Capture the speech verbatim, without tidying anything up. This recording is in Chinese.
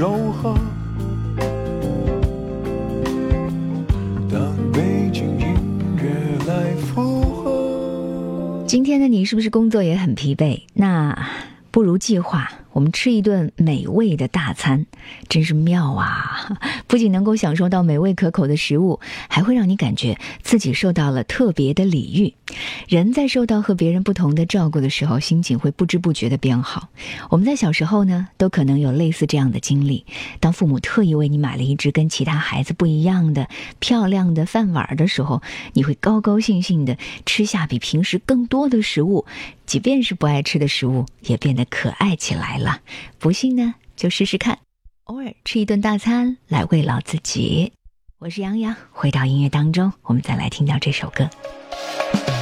柔和。当背景音乐来附和。 今天的你是不是工作也很疲惫？那不如计划我们吃一顿美味的大餐，真是妙啊！不仅能够享受到美味可口的食物，还会让你感觉自己受到了特别的礼遇。人在受到和别人不同的照顾的时候，心情会不知不觉的变好。我们在小时候呢，都可能有类似这样的经历。当父母特意为你买了一只跟其他孩子不一样的漂亮的饭碗的时候，你会高高兴兴的吃下比平时更多的食物，即便是不爱吃的食物也变得可爱起来了。不信呢，就试试看，偶尔吃一顿大餐来慰劳自己。我是杨洋，回到音乐当中，我们再来听到这首歌。